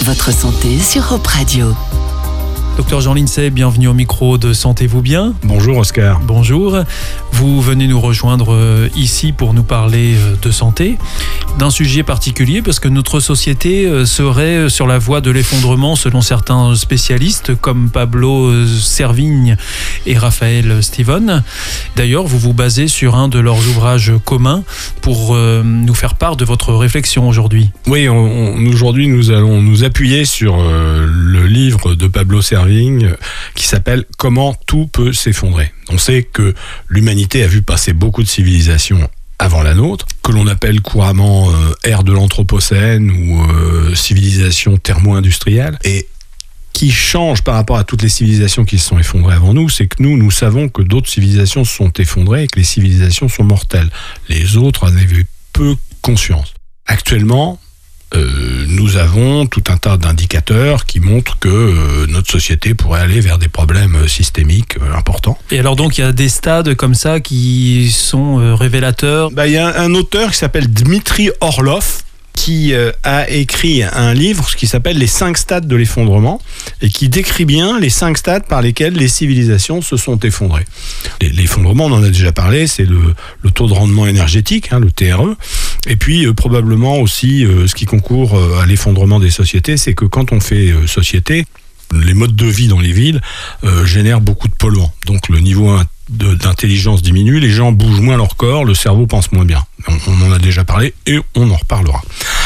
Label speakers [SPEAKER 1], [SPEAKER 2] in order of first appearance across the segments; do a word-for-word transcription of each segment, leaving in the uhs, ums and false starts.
[SPEAKER 1] Votre santé sur Europe Radio.
[SPEAKER 2] Docteur Jean Lincey, bienvenue au micro de Sentez-vous bien.
[SPEAKER 3] Bonjour Oscar.
[SPEAKER 2] Bonjour. Vous venez nous rejoindre ici pour nous parler de santé, d'un sujet particulier parce que notre société serait sur la voie de l'effondrement selon certains spécialistes comme Pablo Servigne et Raphaël Steven. D'ailleurs, vous vous basez sur un de leurs ouvrages communs pour nous faire part de votre réflexion aujourd'hui.
[SPEAKER 3] Oui, on, on, aujourd'hui nous allons nous appuyer sur euh, le livre de Pablo Servigne qui s'appelle « Comment tout peut s'effondrer ». On sait que l'humanité a vu passer beaucoup de civilisations avant la nôtre, que l'on appelle couramment euh, ère de l'Anthropocène ou euh, civilisation thermo-industrielle, et qui change par rapport à toutes les civilisations qui se sont effondrées avant nous, c'est que nous, nous savons que d'autres civilisations se sont effondrées et que les civilisations sont mortelles. Les autres en avaient peu conscience. Actuellement, Euh, nous avons tout un tas d'indicateurs qui montrent que euh, notre société pourrait aller vers des problèmes systémiques euh, importants.
[SPEAKER 2] Et alors donc il y a des stades comme ça qui sont euh, révélateurs.
[SPEAKER 3] Bah, il y a un, un auteur qui s'appelle Dmitri Orlov qui euh, a écrit un livre qui s'appelle Les cinq stades de l'effondrement et qui décrit bien les cinq stades par lesquels les civilisations se sont effondrées. L'effondrement, on en a déjà parlé, c'est le, le taux de rendement énergétique, hein, le T R E, et puis euh, probablement aussi euh, ce qui concourt euh, à l'effondrement des sociétés, c'est que quand on fait euh, société, les modes de vie dans les villes euh, génèrent beaucoup de polluants. Donc le niveau de, d'intelligence diminue, les gens bougent moins leur corps, le cerveau pense moins bien. On, on en a déjà parlé et on en reparlera.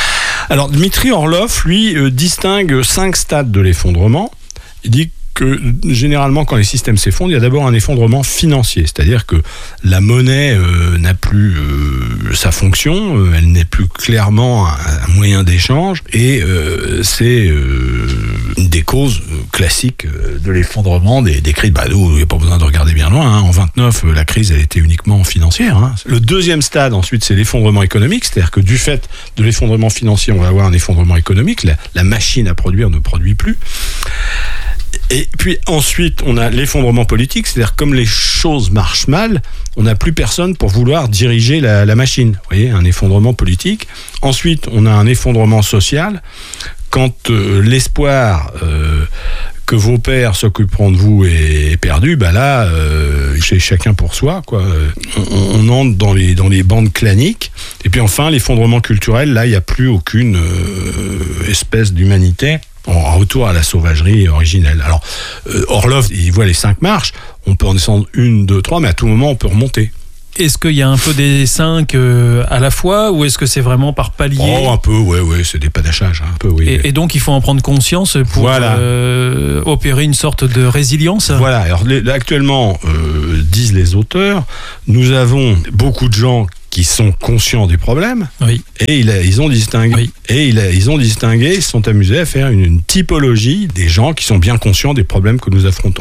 [SPEAKER 3] Alors Dmitri Orlov, lui, euh, distingue cinq stades de l'effondrement. Il dit que généralement, quand les systèmes s'effondrent, il y a d'abord un effondrement financier, c'est-à-dire que la monnaie euh, n'a plus euh, sa fonction, euh, elle n'est plus clairement un, un moyen d'échange, et euh, c'est euh, une des causes euh, classiques euh, de l'effondrement des, des crises. Bah, nous, il n'y a pas besoin de regarder bien loin. Hein. En vingt-neuf, euh, la crise, elle était uniquement financière. Hein. Le deuxième stade, ensuite, c'est l'effondrement économique, c'est-à-dire que du fait de l'effondrement financier, on va avoir un effondrement économique. La, la machine à produire ne produit plus. Et puis ensuite, on a l'effondrement politique, c'est-à-dire comme les choses marchent mal, on n'a plus personne pour vouloir diriger la, la machine. Vous voyez, un effondrement politique. Ensuite, on a un effondrement social. Quand euh, l'espoir euh, que vos pères s'occuperont de vous est, est perdu, bah là, euh, c'est chacun pour soi, quoi. On, on entre dans les, dans les bandes claniques. Et puis enfin, l'effondrement culturel, là, il n'y a plus aucune euh, espèce d'humanité. En retour à la sauvagerie originelle. Alors, euh, Orlov, il voit les cinq marches, on peut en descendre une, deux, trois, mais à tout moment, on peut remonter.
[SPEAKER 2] Est-ce qu'il y a un peu des cinq euh, à la fois, ou est-ce que c'est vraiment par palier ?
[SPEAKER 3] Oh, un peu, ouais, ouais, c'est des panachages, un peu, oui.
[SPEAKER 2] Et, et donc, il faut en prendre conscience pour voilà. euh, opérer une sorte de résilience ?
[SPEAKER 3] Voilà, alors les, actuellement, euh, disent les auteurs, nous avons beaucoup de gens qui sont conscients des problèmes,
[SPEAKER 2] oui.
[SPEAKER 3] et il a, ils ont distingué, oui. et il a, ils ont distingué, ils se sont amusés à faire une, une typologie des gens qui sont bien conscients des problèmes que nous affrontons.